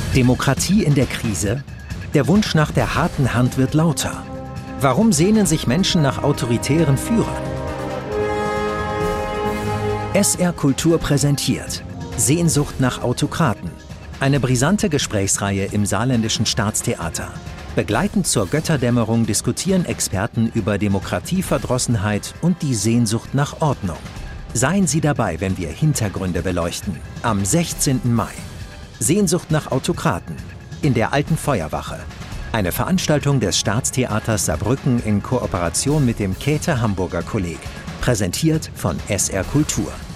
Demokratie in der Krise? Der Wunsch nach der harten Hand wird lauter. Warum sehnen sich Menschen nach autoritären Führern? SR Kultur präsentiert Sehnsucht nach Autokraten. Eine brisante Gesprächsreihe im Saarländischen Staatstheater. Begleitend zur Götterdämmerung diskutieren Experten über Demokratieverdrossenheit und die Sehnsucht nach Ordnung. Seien Sie dabei, wenn wir Hintergründe beleuchten. Am 16. Mai. Sehnsucht nach Autokraten in der Alten Feuerwache. Eine Veranstaltung des Staatstheaters Saarbrücken in Kooperation mit dem Käthe Hamburger Kolleg. Präsentiert von SR Kultur.